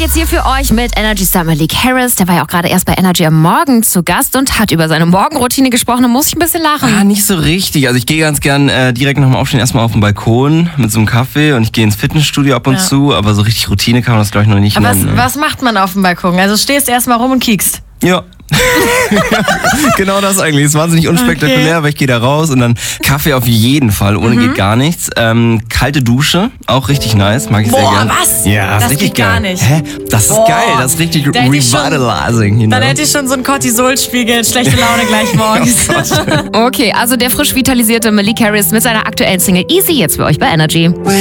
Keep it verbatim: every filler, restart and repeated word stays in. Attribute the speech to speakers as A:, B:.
A: geht's hier für euch mit Energy Star Malik Harris. Der war ja auch gerade erst bei Energy am Morgen zu Gast und hat über seine Morgenroutine gesprochen. Da muss ich ein bisschen lachen.
B: Ah, nicht so richtig. Also ich gehe ganz gern äh, direkt nach dem Aufstehen erstmal auf den Balkon mit so einem Kaffee und ich gehe ins Fitnessstudio ab und
C: Ja.
B: zu, aber so richtig Routine kann man das, glaube ich, noch nicht
C: Aber was,
B: nennen.
C: was macht man auf dem Balkon? Also stehst erstmal rum und kiekst.
B: Ja. Genau das eigentlich. Ist wahnsinnig unspektakulär,
C: Okay.
B: aber ich gehe da raus und dann Kaffee auf jeden Fall. Ohne geht gar nichts. Ähm, kalte Dusche, auch richtig nice. Mag ich sehr
C: Boah,
B: gern.
C: was?
B: Ja,
C: Das
B: ist richtig
C: geht gar
B: geil.
C: nicht.
B: Hä? Das ist
C: Boah.
B: geil. Das ist richtig
C: Da hätte ich schon-
B: revitalizing. You know?
C: Dann hätte ich schon so einen Cortisolspiegel, schlechte Laune gleich morgens.
A: Okay, also der frisch vitalisierte Malik Harris mit seiner aktuellen Single Easy jetzt für euch bei Energy.